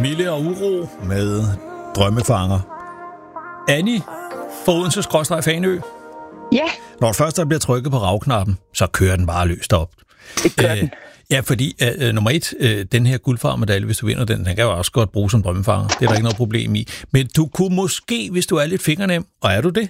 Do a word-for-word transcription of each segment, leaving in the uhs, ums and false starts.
Mille og Uro med Drømmefanger. Annie fra Odense skråstreg Fanø. Ja. Når først der bliver trykket på ravknappen, så kører den bare løst op. Det gør øh, den. Ja, fordi uh, nummer et, uh, den her guldfarmedalje, hvis du vinder den, den kan jo også godt bruge som drømmefanger. Det er der ikke noget problem i. Men du kunne måske, hvis du er lidt fingernem, og er du det?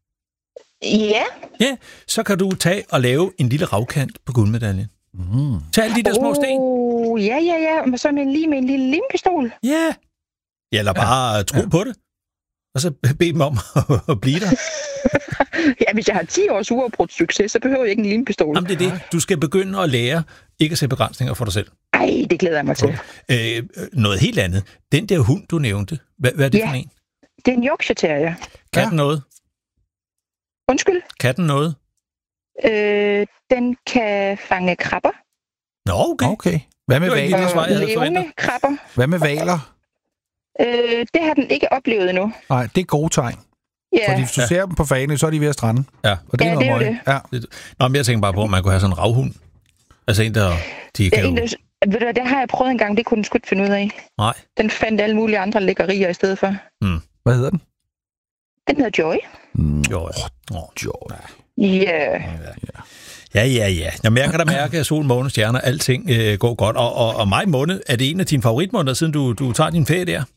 Ja. Ja, så kan du tage og lave en lille ravkant på guldmedaljen. Mm. Tag alle de der små sten. Oh, ja, ja, ja. Men så med, lige med en lille limpistol. Ja. Ja, eller bare ja. tro ja. på det. Og så bed dem om at blive der. Ja, hvis jeg har ti års uafbrudt succes, så behøver jeg ikke en limpistol. Jamen, det er det. Du skal begynde at lære ikke at sætte begrænsninger for dig selv. Ej, det glæder jeg mig til. Øh, noget helt andet. Den der hund, du nævnte, hvad, hvad er det ja. for en? Det er en Yorkshire Terrier. Kan ja. den noget? Undskyld? Kan den noget? Øh, den kan fange krabber. Nå, okay. okay. Hvad med valer? Øh, levende krabber. Hvad med valer? Øh, det har den ikke oplevet endnu. Nej, det er gode tegn. Ja. Fordi hvis du ja. ser dem på Fanø, så er de ved at strande. Ja, og det ja, er det er det. Ja. Nå, men jeg tænker bare på, at man kunne have sådan en ravhund. Altså en, der... De kan ja, en, der jo... ved du, det har jeg prøvet en gang, det kunne den sgu ikke finde ud af. Nej. Den fandt alle mulige andre lækkerier i stedet for. Hmm. Hvad hedder den? Den hedder Joy. Mm. Joy. Oh, Joy. Yeah. Ja. Ja, ja, ja. Jamen, jeg kan da mærke, at sol, måne, stjerner, alting øh, går godt. Og, og, og maj måned, er det en af dine favoritmåneder, siden du, du tager din ferie der?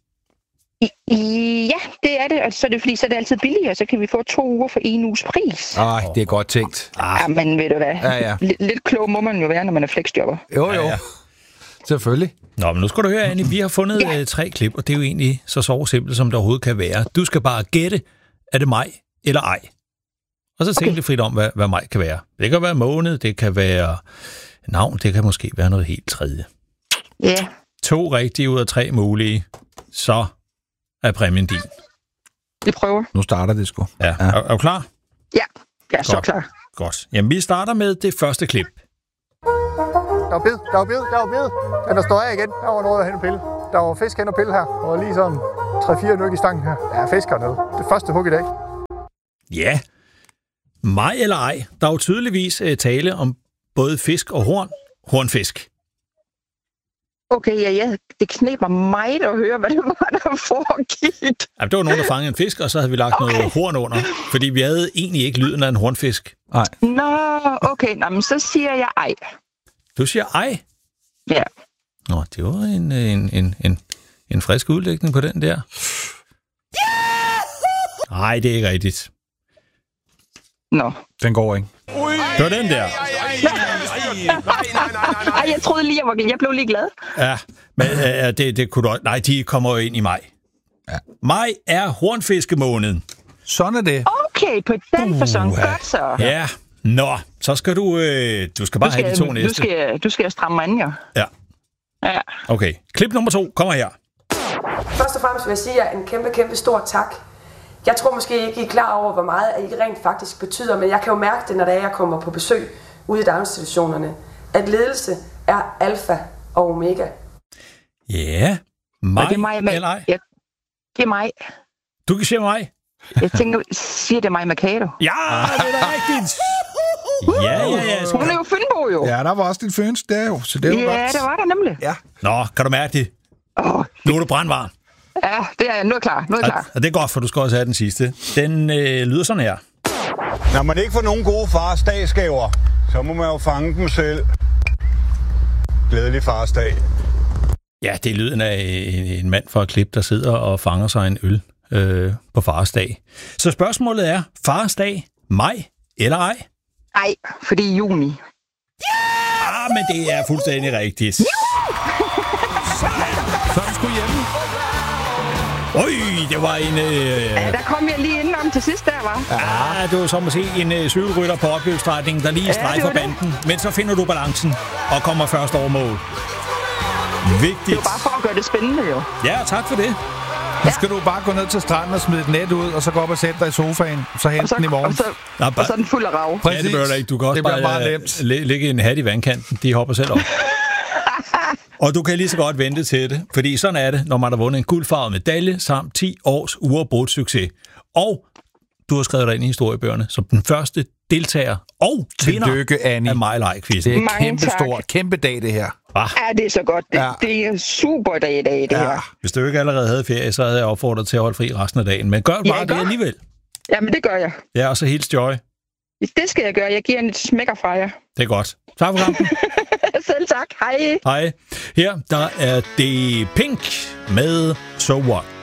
I, ja, det er det. Og så er det fordi, så er det altid billigere. Så kan vi få to uger for en uges pris. Ej, det er godt tænkt. Ah. Ja, men ved du hvad? Ja, ja. L- lidt klog må man jo være, når man er flexjobber. Jo, jo. Ja, ja. Selvfølgelig. Nå, men nu skal du høre, Annie, vi har fundet ja. øh, tre klip, og det er jo egentlig så så simpelt, som det overhovedet kan være. Du skal bare gætte, er det maj eller ej? Og så tænk okay. lidt frit om, hvad, hvad maj kan være. Det kan være måned, det kan være navn, det kan måske være noget helt tredje. Ja. Yeah. To rigtige ud af tre mulige, så er præmien din. Vi prøver. Nu starter det sgu. Ja. Ja. Er, er du klar? Ja, jeg er så klar. Godt. Jamen, vi starter med det første klip. Der var bid, der var bid, der var bid. Den der står af igen. Der var noget hen og pille. Der var fisk hen og pille her. Og lige sådan tre fire nyk i stangen her. Der er fisk hernede. Det første hug i dag. Ja. Maj eller ej. Der er jo tydeligvis uh, tale om både fisk og horn. Hornfisk. Okay, ja, ja. Det kneb mig meget at høre, hvad det var, der foregik. Jamen, det var nogen, der fangede en fisk, og så havde vi lagt okay. noget horn under. Fordi vi havde egentlig ikke lyden af en hornfisk. Nej. Nå, okay. Nå, men så siger jeg ej. Du siger ej? Ja. Nå, det var en, en, en, en, en frisk udlægning på den der. Nej, det er ikke rigtigt. Nå. Den går ikke. Det var den der. Ej, jeg troede lige, jeg var jeg blev lige glad. Ja, men uh, det, det kunne du... Nej, de kommer jo ind i maj. Ja. Maj er hornfiskemåneden. Sådan er det. Okay, på den uh, fasong. Godt så. Ja. Nå, så skal du... Øh, du skal bare du skal, have de to næste. Du skal, du skal stramme mig, ja. Ja. Ja. Okay, klip nummer to kommer her. Først og fremmest vil jeg sige jer en kæmpe, kæmpe stor tak. Jeg tror måske ikke, I er klar over, hvor meget I rent faktisk betyder, men jeg kan jo mærke det, når det er, jeg kommer på besøg ude i daginstitutionerne, at ledelse er alfa og omega. Ja, mig det er mig med, eller ej? Ja, det er mig. Du kan sige mig? Jeg tænker, siger det mig Mercado? Ja, det er da rigtigt. Ja, ja, ja. Hun er jo Fynbo, jo. Ja, der var også lidt Fyns der jo, så det er jo ja, godt. Ja, det var der nemlig. Ja. Nå, kan du mærke det? Oh, nu er du brandvarm. Ja, det er jeg. Nu er klar. Nu er jeg klar. Og det er godt, for du skal også have den sidste. Den øh, lyder sådan her. Når man ikke får nogen gode fars dagsgaver, så må man jo fange dem selv. Glædelig farsdag. Ja, det er lyden af en, en mand fra et klip, der sidder og fanger sig en øl øh, på farsdag. Så spørgsmålet er, farsdag, maj eller ej? Ej, fordi juni. Ja, men det er fuldstændig rigtigt. Så er du sgu hjemme. Øj, det var en... Øh... Ja, der kom jeg lige indenom til sidst der, var. Ja, det var som at se en øh, cykelrytter på opløbsstrækningen, der lige ja, strejfer banden. Men så finder du balancen og kommer først over mål. Vigtigt. Det var bare for at gøre det spændende, jo. Ja, tak for det. Nu skal du bare gå ned til stranden og smide et net ud, og så gå op og sætte dig i sofaen, så hente den i morgen. Og så, Nå, og så er den fuld af rav. Ja, det behøver du ikke. Du kan også bare, bare uh, lægge en hat i vandkanten. De hopper selv op. Og du kan lige så godt vente til det, fordi sådan er det, når man har vundet en guldfarvet medalje samt ti års uafbrudt succes. Og du har skrevet dig ind i historiebøgerne som den første deltager og vinder af Mile High-quizzen. Det er kæmpe stor, kæmpe dag det her. Ah. Ja, det er så godt. Det, Ja. det er en super dag i dag, det Ja. her. Hvis du ikke allerede havde ferie, så havde jeg opfordret til at holde fri resten af dagen. Men gør bare Ja, det gør. alligevel. Jamen, det gør jeg. Ja, og så hils Joy. Det skal jeg gøre. Jeg giver en et smækker fra jer. Det er godt. Tak for kampen. Selv tak. Hej. Hej. Her, der er det Pink med So What.